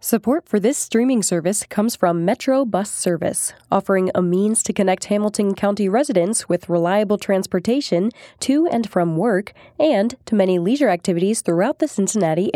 Support for this streaming service comes from Metro Bus Service, offering a means to connect Hamilton County residents with reliable transportation to and from work and to many leisure activities throughout the Cincinnati area.